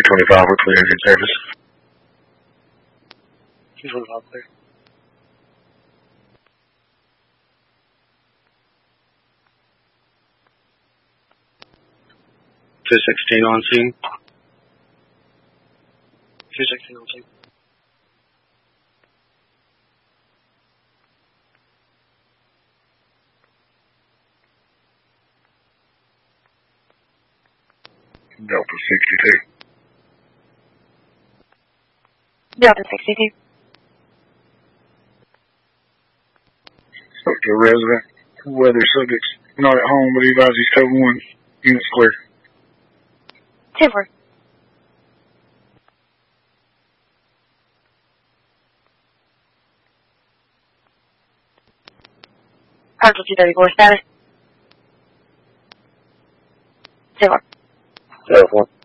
225, we're clear, good service. 225 clear. $216 on scene. 216 on scene. Delta 62. Delta 62. Spoke to a resident. Weather subject's not at home, but he advised he's total 1. Units clear. 10-4. Parcel 234 status. 10-4. 04.